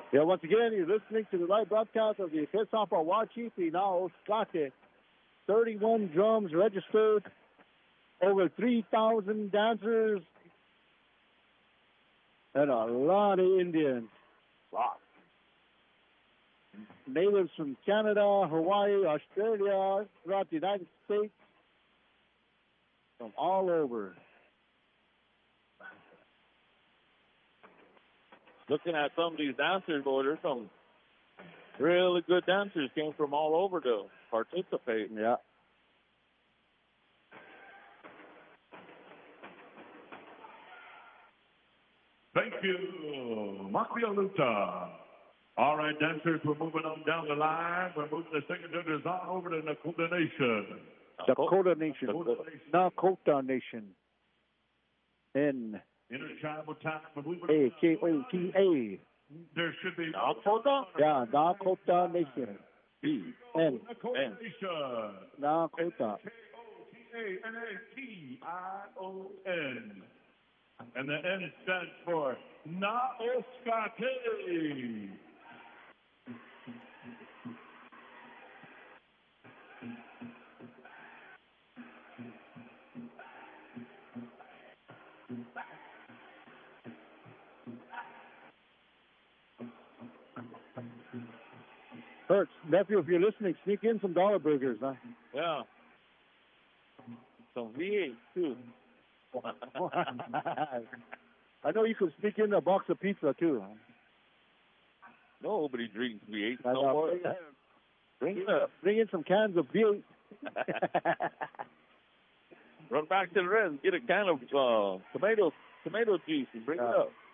Yeah, once again, you're listening to the live broadcast of the Fest-Off Wachipi now, Scotty. 31 drums registered, over 3,000 dancers, and a lot of Indians. Wow. Natives from Canada, Hawaii, Australia, throughout the United States, from all over. Looking at some of these dancers, boy, there's some really good dancers came from all over to participate. Yeah. Thank you, Makialuta. All right, dancers, we're moving on down the line. We're moving the second genders on over to Dakota Nation. Dakota Nation. Dakota Nation. Intertribal time. A-K-O-T-A. There should be Dakota? Yeah, Dakota Nation. N. Dakota Nation. Dakota. K-O-T-A-N-A-T-I-O-N. And the N stands for Naoskate. Hurts, nephew, if you're listening, sneak in some dollar burgers, huh? Yeah. Some V8, too. I know you could sneak in a box of pizza, too. Huh? Nobody drinks V8 I no know. more. Bring in some cans of V8. Run back to the res, get a can of tomato juice and bring it up.